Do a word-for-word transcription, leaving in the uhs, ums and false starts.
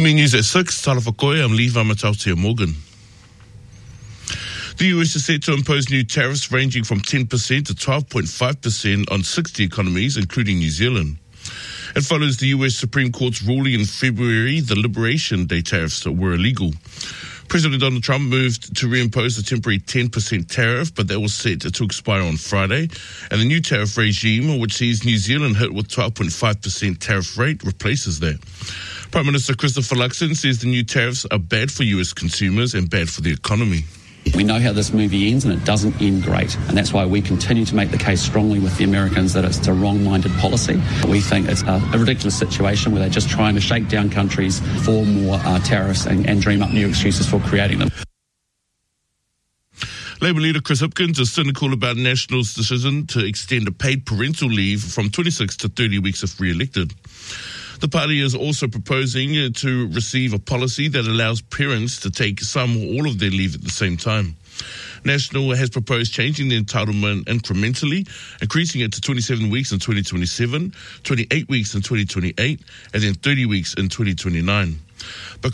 Evening News at six, Tala Whakoe, I'm Lee Vamatautia Morgan. The U S is set to impose new tariffs ranging from ten percent to twelve point five percent on sixty economies, including New Zealand. It follows the U S Supreme Court's ruling in February the Liberation Day tariffs were illegal. President Donald Trump moved to reimpose the temporary ten percent tariff, but that was set to expire on Friday. And the new tariff regime, which sees New Zealand hit with twelve point five percent tariff rate, replaces that. Prime Minister Christopher Luxon says the new tariffs are bad for U S consumers and bad for the economy. We know how this movie ends, and it doesn't end great. And that's why we continue to make the case strongly with the Americans that it's a wrong-minded policy. We think it's a, a ridiculous situation where they're just trying to shake down countries for more uh, tariffs and, and dream up new excuses for creating them. Labour leader Chris Hipkins is cynical about National's decision to extend a paid parental leave from twenty-six to thirty weeks if re-elected. The party is also proposing to receive a policy that allows parents to take some or all of their leave at the same time. National has proposed changing the entitlement incrementally, increasing it to twenty-seven weeks in twenty twenty-seven, twenty-eight weeks in twenty twenty-eight, and then thirty weeks in twenty twenty-nine. But